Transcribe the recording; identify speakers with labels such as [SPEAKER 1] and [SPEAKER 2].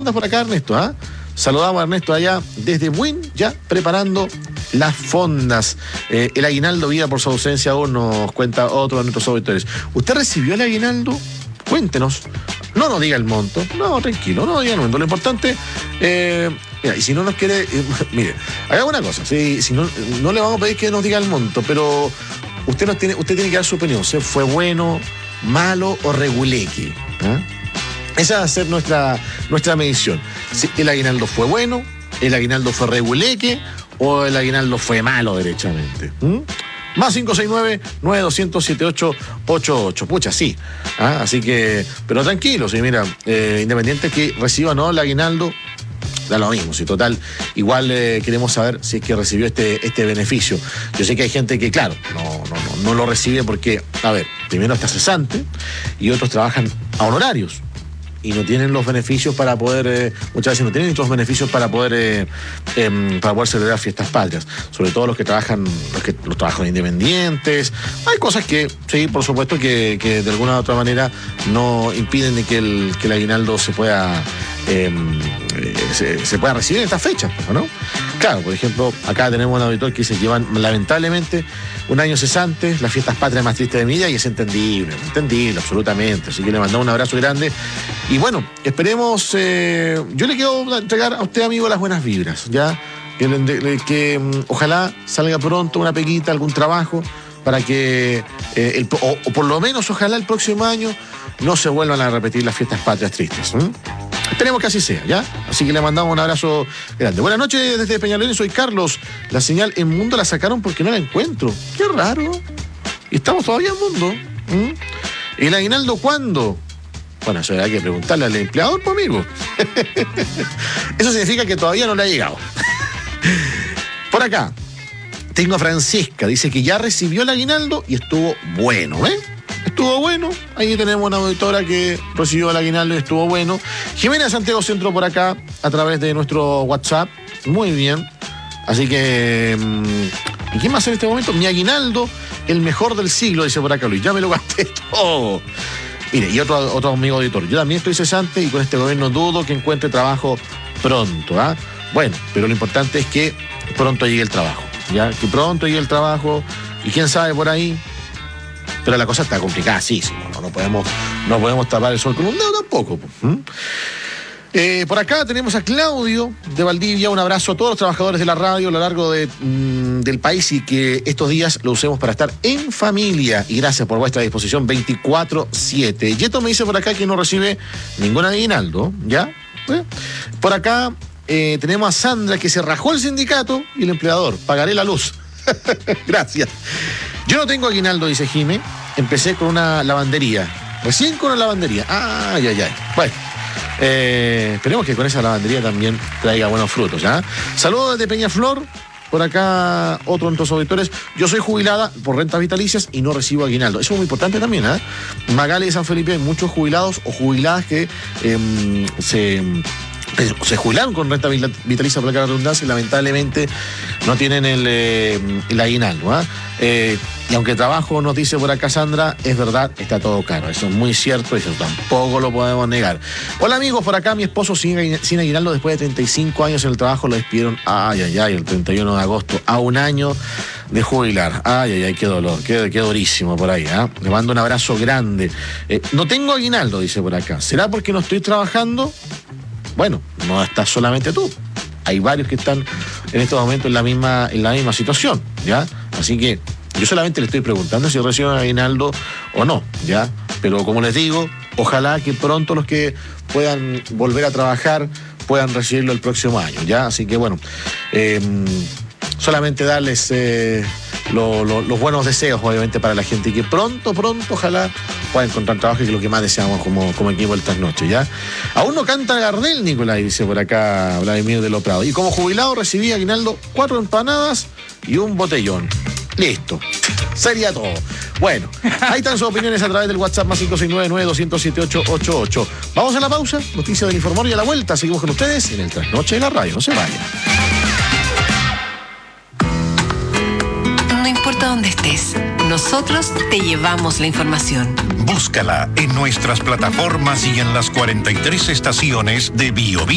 [SPEAKER 1] manda por acá Ernesto, ¿ah? Saludamos a Ernesto allá desde Buin, ya preparando las fondas. El aguinaldo vida por su ausencia aún, nos cuenta otro de nuestros auditores. ¿Usted recibió el aguinaldo? Cuéntenos. No nos diga el monto. No, tranquilo, no diga el monto. Lo importante, mira, y si no nos quiere, mire, haga una cosa. Si no le vamos a pedir que nos diga el monto, pero usted tiene que dar su opinión. ¿Se fue bueno, malo o reguleque? ¿Ah? Esa va a ser nuestra medición. Si el aguinaldo fue bueno, el aguinaldo fue reguleque o el aguinaldo fue malo derechamente. Más 569-9200-7888. Pucha, sí. Así que, pero tranquilo, sí, mira, independiente que reciba o no el aguinaldo, da lo mismo, si total, igual queremos saber si es que recibió este beneficio. Yo sé que hay gente que, claro, no lo recibe porque, a ver, primero está cesante y otros trabajan a honorarios y no tienen los beneficios para poder, muchas veces no tienen los beneficios para poder celebrar fiestas patrias, sobre todo los trabajadores independientes. Hay cosas que, sí, por supuesto, que de alguna u otra manera no impiden de que el aguinaldo se pueda recibir en estas fechas, ¿no? Claro, por ejemplo, acá tenemos un auditor que se llevan lamentablemente un año cesante, las fiestas patrias más tristes de mi vida, y es entendible, absolutamente. Así que le mandamos un abrazo grande. Y bueno, esperemos, yo le quiero entregar a usted, amigo, las buenas vibras, ¿ya? Que ojalá salga pronto una peguita, algún trabajo, para que, o por lo menos ojalá el próximo año no se vuelvan a repetir las fiestas patrias tristes. Esperemos que así sea, ¿ya? Así que le mandamos un abrazo grande. Buenas noches desde Peñalolén, soy Carlos. La señal en Mundo la sacaron porque no la encuentro. Qué raro. Y estamos todavía en Mundo. ¿El aguinaldo cuándo? Bueno, eso hay que preguntarle al empleador, pues, amigo. Eso significa que todavía no le ha llegado. Por acá, tengo a Francisca. Dice que ya recibió el aguinaldo y estuvo bueno, ¿eh? Estuvo bueno. Ahí tenemos una auditora que recibió el aguinaldo y estuvo bueno. Jimena de Santiago Centro por acá, a través de nuestro WhatsApp. Muy bien. Así que, ¿y qué más en este momento? Mi aguinaldo, el mejor del siglo, dice por acá Luis. Ya me lo gasté todo. Mire, y otro amigo auditor. Yo también estoy cesante y con este gobierno dudo que encuentre trabajo pronto, ¿ah? Bueno, pero lo importante es que pronto llegue el trabajo, ¿ya? Que pronto llegue el trabajo. Y quién sabe por ahí. Pero la cosa está complicada, sí. No podemos tapar el sol con un dedo tampoco. Por acá tenemos a Claudio de Valdivia. Un abrazo a todos los trabajadores de la radio a lo largo del país y que estos días lo usemos para estar en familia. Y gracias por vuestra disposición 24/7. Yeto me dice por acá que no recibe ningún aguinaldo, ¿ya? Por acá tenemos a Sandra que se rajó el sindicato y el empleador. Pagaré la luz. Gracias. Yo no tengo aguinaldo, dice Jime. Empecé con una lavandería. Recién con una lavandería. Ay. Bueno, esperemos que con esa lavandería también traiga buenos frutos, ¿ya? Saludos desde Peñaflor. Por acá, otro de nuestros auditores. Yo soy jubilada por rentas vitalicias y no recibo aguinaldo. Eso es muy importante también, ¿eh? Magali de San Felipe, hay muchos jubilados o jubiladas que se jubilaron con renta vitalicia, por la redundancia, y lamentablemente no tienen el aguinaldo, ¿eh? Y aunque trabajo, nos dice por acá Sandra, es verdad, está todo caro. Eso es muy cierto y eso tampoco lo podemos negar. Hola amigos, por acá mi esposo sin aguinaldo después de 35 años en el trabajo lo despidieron, el 31 de agosto, a un año de jubilar. Qué dolor, qué durísimo por ahí, ¿eh? Le mando un abrazo grande. No tengo aguinaldo, dice por acá. ¿Será porque no estoy trabajando? Bueno, no estás solamente tú. Hay varios que están en estos momentos en la misma situación, ¿ya? Así que yo solamente le estoy preguntando si reciben aguinaldo o no, ¿ya? Pero como les digo, ojalá que pronto los que puedan volver a trabajar puedan recibirlo el próximo año, ¿ya? Así que bueno, solamente darles los buenos deseos, obviamente, para la gente y que pronto, ojalá pueda encontrar trabajo, que es lo que más deseamos como equipo de estas noches, ¿ya? Aún no canta Gardel, Nicolás, dice por acá Vladimir de Loprado. Y como jubilado recibí aguinaldo 4 empanadas y un botellón. Listo. Sería todo. Bueno, ahí están sus opiniones a través del WhatsApp más 569-9200-7888. Vamos a la pausa. Noticias del Informador y a la vuelta seguimos con ustedes en el Trasnoche de la Radio. No se vayan.
[SPEAKER 2] No importa dónde estés, nosotros te llevamos la información.
[SPEAKER 3] Búscala en nuestras plataformas y en las 43 estaciones de Bio.